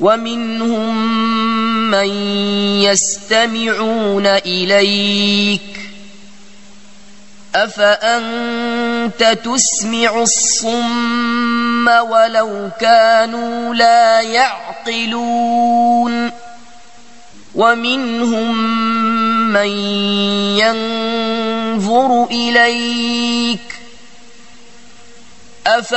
ومنهم من يستمعون إليك أفأنت تسمع الصم ولو كانوا لا يعقلون ومنهم من ينظر إليك